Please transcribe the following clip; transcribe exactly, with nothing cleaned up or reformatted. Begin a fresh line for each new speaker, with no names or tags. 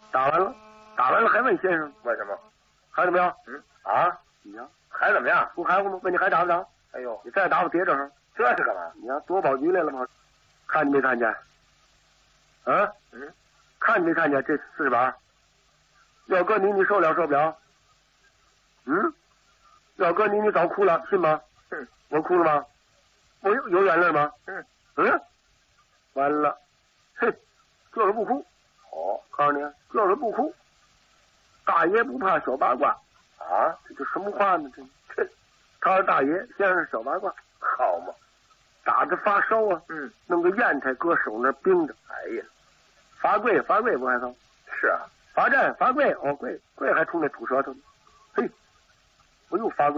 打完了，打完了还问先生
为什么？
还怎么样？
嗯啊，
你呀，
还怎么样？
不还乎吗？问你还打不打？
哎呦，
你再打我跌这儿，
这是干嘛？
你呀，夺宝局来了吗？看见没看见？啊，
嗯，
看见没看见这四十板？要搁你，你受了受不了？嗯，要搁你，你早哭了，信吗？
嗯，
我哭了吗？我有有眼泪吗？
嗯
嗯，完了，哼，就是不哭。
哦，
告诉你，就是不哭。大爷不怕小八卦
啊，
这这什么话呢？这这，他是大爷，先生是小八卦，
好嘛，
打着发烧啊，
嗯，
弄个砚台搁手那冰着。
哎呀，
罚跪罚跪不还骚？
是啊，
罚站罚跪哦跪跪还冲那吐舌头呢。嘿，我又罚跪。